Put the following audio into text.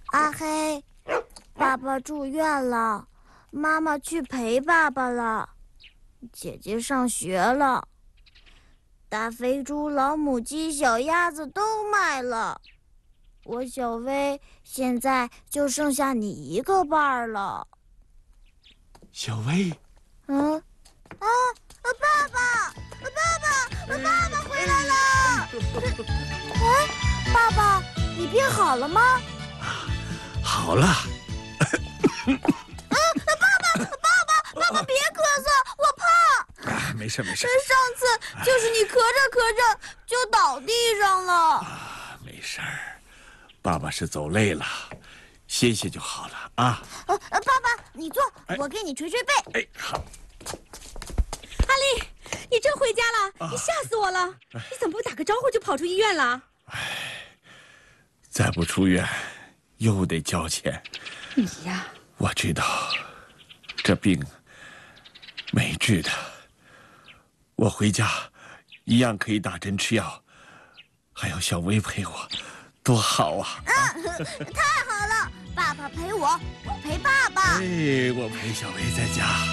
阿黑，爸爸住院了，妈妈去陪爸爸了，姐姐上学了，大肥猪、老母鸡、小鸭子都卖了，我小薇现在就剩下你一个伴儿了。 小薇， 爸爸，爸爸回来了！爸爸，你病好了吗？ 好了。 爸爸别咳嗽，我怕。 啊，没事没事。 上次就是你咳着就倒地上了。 啊，没事儿，爸爸是走累了，歇歇就好了啊。 爸爸，你坐，我给你捶捶背。 哎，好。 阿丽，你真回家了？你吓死我了！你怎么不打个招呼就跑出医院了？ 再不出院，又得交钱。 你呀， 我知道，这病没治的，我回家一样可以打针吃药，还有小薇陪我，多好啊！ 太好了，爸爸陪我，我陪爸爸。 哎，我陪小薇在家。